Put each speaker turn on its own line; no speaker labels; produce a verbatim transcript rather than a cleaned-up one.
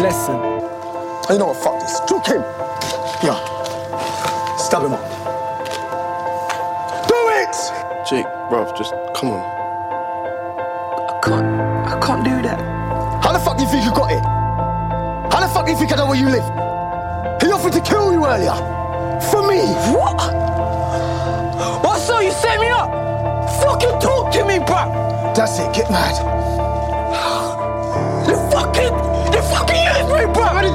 lesson.
You know what, fuck this. Juke him. Yeah. Stab him up. Do it!
Jake, bruv, just come on.
I can't, I can't do that.
How the fuck do you think you got it? How the fuck do you think I know where you live? He offered to kill you earlier. For me.
What? What, so you set me up? Fucking talk to me, bruv.
That's it, get mad.
You fucking, you fucking used me, bruv.
I